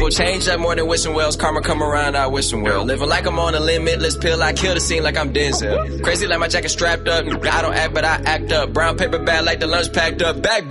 People change up more than wishing wells. Karma come around, I wish them well. Living like I'm on a limitless pill. I kill the scene like I'm Denzel. Crazy like my jacket strapped up. I don't act, but I act up. Brown paper bag like the lunch packed up. Back